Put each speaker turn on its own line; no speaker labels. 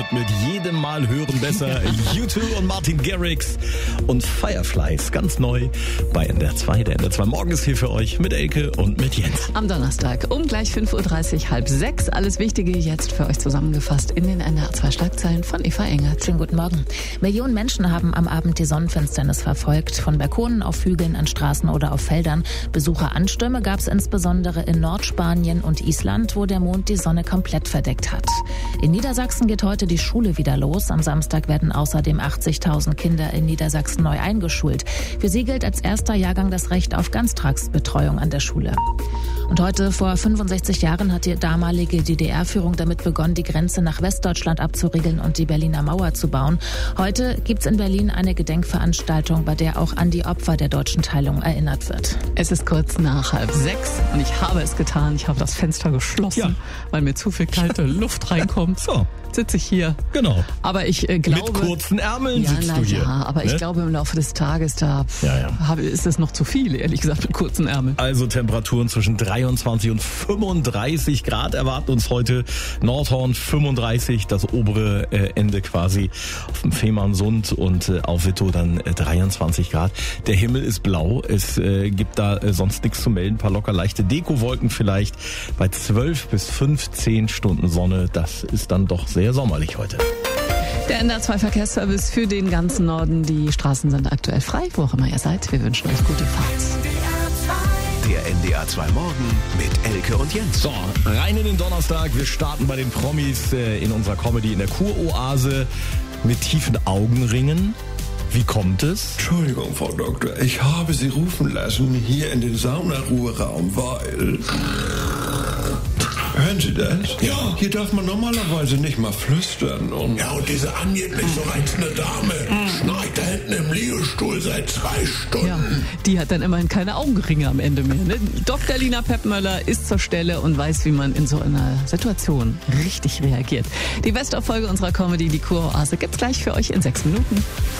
wird mit jedem Mal hören besser. U2 und Martin Garrix und Fireflies, ganz neu bei NDR 2. Der NDR 2 Morgen ist hier für euch mit Elke und mit Jens.
Am Donnerstag um gleich 5.30 Uhr, 5:30. Alles Wichtige jetzt für euch zusammengefasst in den NDR 2 Schlagzeilen von Eva Engert.
Schönen guten Morgen. Millionen Menschen haben am Abend die Sonnenfinsternis verfolgt. Von Balkonen auf Hügeln, an Straßen oder auf Feldern. Besucheranstürme gab es insbesondere in Nordspanien und Island, wo der Mond die Sonne komplett verdeckt hat. In Niedersachsen geht heute die Schule wieder los. Am Samstag werden außerdem 80.000 Kinder in Niedersachsen neu eingeschult. Für sie gilt als erster Jahrgang das Recht auf Ganztagsbetreuung an der Schule. Und heute vor 65 Jahren hat die damalige DDR-Führung damit begonnen, die Grenze nach Westdeutschland abzuriegeln und die Berliner Mauer zu bauen. Heute gibt es in Berlin eine Gedenkveranstaltung, bei der auch an die Opfer der deutschen Teilung erinnert wird.
Es ist kurz nach 5:30 und ich habe es getan. Ich habe das Fenster geschlossen, weil mir zu viel kalte Luft reinkommt.
So.
Sitze ich hier.
Genau.
Aber ich glaube...
Mit kurzen Ärmeln sitzt du hier.
Ja, aber ich glaube im Laufe des Tages, ist es noch zu viel, ehrlich gesagt, mit kurzen Ärmeln.
Also Temperaturen zwischen 23 und 35 Grad erwarten uns heute. Nordhorn 35, das obere Ende quasi auf dem Fehmarnsund und auf Wittow dann 23 Grad. Der Himmel ist blau, es gibt da sonst nichts zu melden. Ein paar locker leichte Dekowolken vielleicht. Bei 12 bis 15 Stunden Sonne, das ist dann doch sehr sommerlich heute.
Der NDR 2 Verkehrsservice für den ganzen Norden. Die Straßen sind aktuell frei, wo auch immer ihr seid. Wir wünschen euch gute Fahrt.
Der NDR 2 Morgen mit Elke und Jens.
So, rein in den Donnerstag. Wir starten bei den Promis in unserer Comedy in der Kuroase mit tiefen Augenringen. Wie kommt es?
Entschuldigung, Frau Doktor, ich habe Sie rufen lassen hier in den Saunaruheraum, weil... Hören Sie das?
Ja.
Hier darf man normalerweise nicht mal flüstern und...
Ja, und diese angeblich so reizende Dame schnarcht da hinten im Liegestuhl seit 2 Stunden.
Ja, die hat dann immerhin keine Augenringe am Ende mehr. Ne? Dr. Lina Peppmöller ist zur Stelle und weiß, wie man in so einer Situation richtig reagiert. Die Best-of-Folge unserer Comedy, die Kuroase, gibt's gleich für euch in 6 Minuten.